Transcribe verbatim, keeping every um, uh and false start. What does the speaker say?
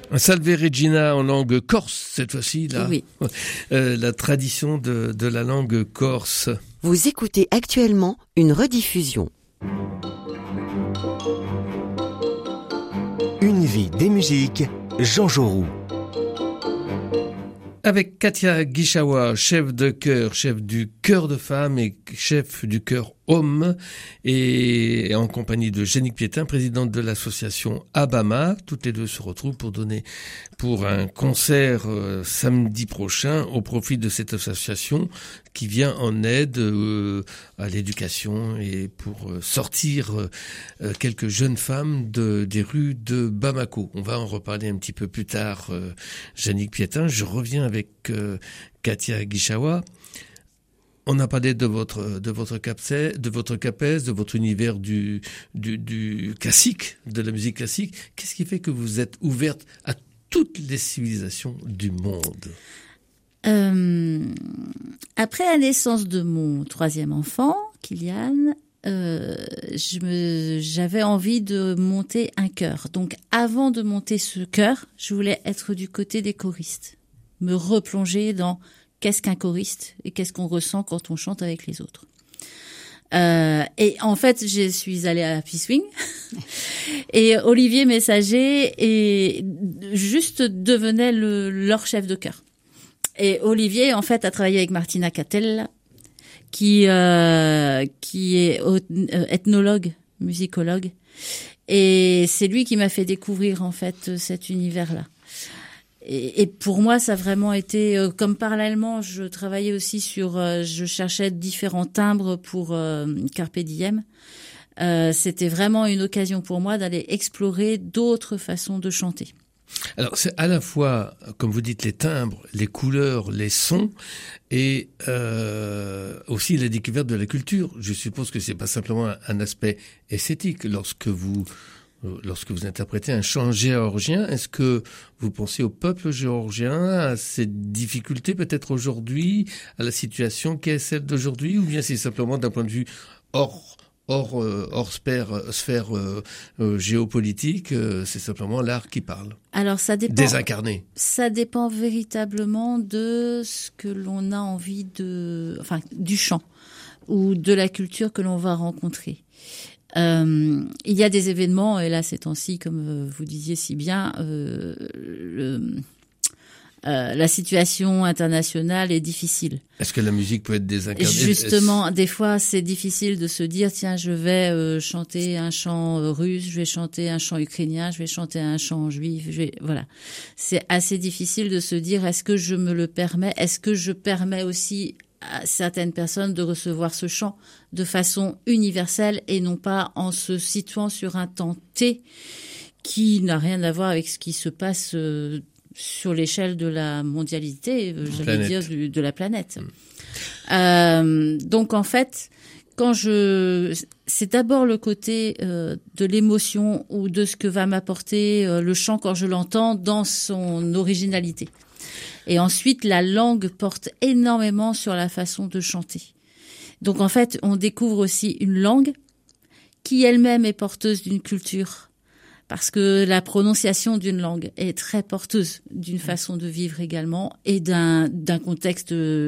Un Salve Regina en langue corse, cette fois-ci, là. Oui. Euh, la tradition de, de la langue corse. Vous écoutez actuellement une rediffusion. Une vie des musiques, Jean Jaurou. Avec Katia Guichawa, chef de chœur, chef du chœur de femmes et chef du chœur homme, et en compagnie de Jeannick Piétin, présidente de l'association Abama. Toutes les deux se retrouvent pour donner pour un concert euh, samedi prochain au profit de cette association qui vient en aide euh, à l'éducation et pour euh, sortir euh, quelques jeunes femmes de, des rues de Bamako. On va en reparler un petit peu plus tard, euh, Jeannick Piétin. Je reviens avec euh, Katia Guichawa. On a parlé de votre de votre capsé, de votre capes, de votre univers du du du classique, de la musique classique. Qu'est-ce qui fait que vous êtes ouverte à toutes les civilisations du monde? Euh, après la naissance de mon troisième enfant, Kylian, euh, je me, j'avais envie de monter un chœur. Donc, avant de monter ce chœur, je voulais être du côté des choristes, me replonger dans qu'est-ce qu'un choriste et qu'est-ce qu'on ressent quand on chante avec les autres. Euh, et en fait, je suis allée à Peace Wing et Olivier Messager et juste devenait le, leur chef de chœur. Et Olivier, en fait, a travaillé avec Martina Catella, qui euh, qui est ethnologue, musicologue, et c'est lui qui m'a fait découvrir en fait cet univers-là. Et, et pour moi, ça a vraiment été, euh, comme parallèlement, je travaillais aussi sur, euh, je cherchais différents timbres pour euh, Carpe Diem. Euh, c'était vraiment une occasion pour moi d'aller explorer d'autres façons de chanter. Alors, c'est à la fois, comme vous dites, les timbres, les couleurs, les sons, et euh, aussi la découverte de la culture. Je suppose que c'est pas simplement un aspect esthétique lorsque vous Lorsque vous interprétez un chant géorgien. Est-ce que vous pensez au peuple géorgien, à ses difficultés peut-être aujourd'hui, à la situation qui est celle d'aujourd'hui, ou bien c'est simplement d'un point de vue hors hors euh, hors sphère, sphère euh, euh, géopolitique, euh, c'est simplement l'art qui parle? Alors ça dépend. Désincarné. Ça dépend véritablement de ce que l'on a envie de, enfin, du chant ou de la culture que l'on va rencontrer. Euh, il y a des événements, et là ces temps-ci, comme vous disiez si bien, euh, le, euh, la situation internationale est difficile. Est-ce que la musique peut être désincarnée? Justement, des fois c'est difficile de se dire, tiens, je vais euh, chanter un chant euh, russe, je vais chanter un chant ukrainien, je vais chanter un chant juif, je vais... voilà. C'est assez difficile de se dire, est-ce que je me le permets? Est-ce que je permets aussi à certaines personnes de recevoir ce chant de façon universelle et non pas en se situant sur un temps T qui n'a rien à voir avec ce qui se passe euh, sur l'échelle de la mondialité, euh, j'allais planète. dire du, de la planète. Mmh. Euh, donc en fait, quand je, c'est d'abord le côté euh, de l'émotion ou de ce que va m'apporter euh, le chant quand je l'entends dans son originalité. Et ensuite, la langue porte énormément sur la façon de chanter. Donc en fait, on découvre aussi une langue qui elle-même est porteuse d'une culture. Parce que la prononciation d'une langue est très porteuse d'une façon de vivre également et d'un, d'un contexte